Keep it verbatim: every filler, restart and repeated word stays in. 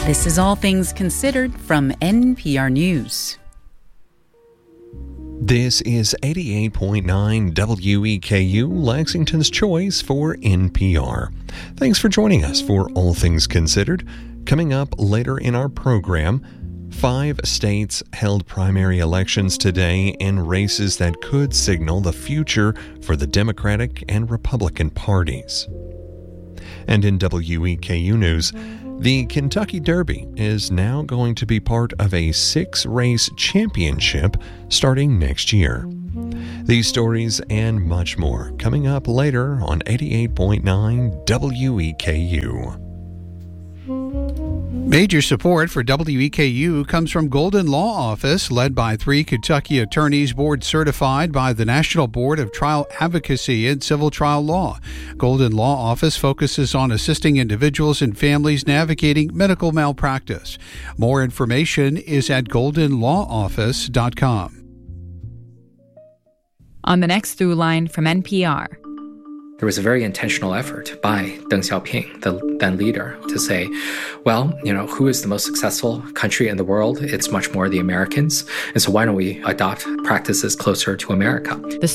This is All Things Considered from N P R News. This is eighty-eight point nine W E K U, Lexington's choice for N P R. Thanks for joining us for All Things Considered. Coming up later in our program, five states held primary elections today in races that could signal the future for the Democratic and Republican parties. And in W E K U News, the Kentucky Derby is now going to be part of a six-race championship starting next year. These stories and much more coming up later on eighty-eight point nine W E K U. Major support for W E K U comes from Golden Law Office, led by three Kentucky attorneys board certified by the National Board of Trial Advocacy and Civil Trial Law. Golden Law Office focuses on assisting individuals and families navigating medical malpractice. More information is at golden law office dot com. On the next through line from N P R. There was a very intentional effort by Deng Xiaoping, the then leader, to say, well, you know, who is the most successful country in the world? It's much more the Americans. And so why don't we adopt practices closer to America? The